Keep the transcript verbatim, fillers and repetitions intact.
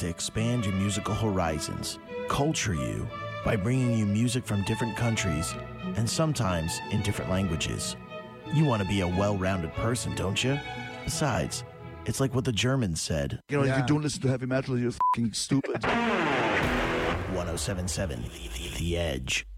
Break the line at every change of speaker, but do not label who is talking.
to expand your musical horizons, culture you by bringing you music from different countries and sometimes in different languages. You want to be a well-rounded person, don't you? Besides, it's like what the Germans said.
You know,
Yeah.
if you don't listen to heavy metal, you're fucking stupid.
one oh seven point seven The Edge.